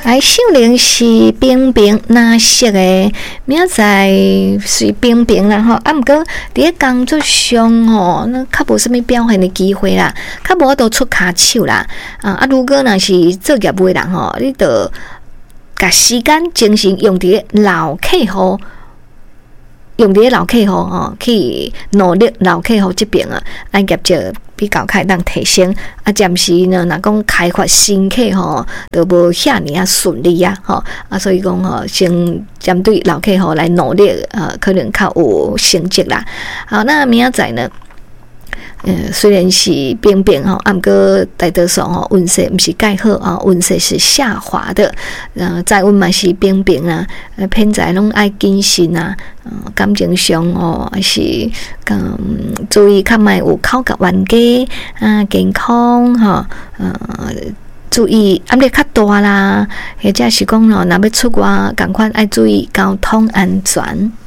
秀玲是冰冰蓝色的，明仔是冰冰啦吼，啊，毋过伫咧工作上吼，那较无啥物表现的机会啦，较无都出骹手啦，啊，如果若是做业务的人吼，你着甲时间精神用伫咧老客户。用伫老客户吼，去努力老客户这边啊，咱业绩比较开当提升啊。暂时呢，若讲开发新客户都无遐尼啊顺利啊，吼啊，所以讲吼，先针对老客户来努力，可能较有成绩啦。好，那明仔载呢？虽然是冰冰哈，啊，不过大多数哈运势不是介好啊，运势是下滑的。再运嘛是冰冰啊，偏在拢爱谨慎啊，感情上哦还是注意较莫有口角冤家啊，健康哈，注意压力较大啦，或者是讲哦，若要出外，赶快爱注意交通安全。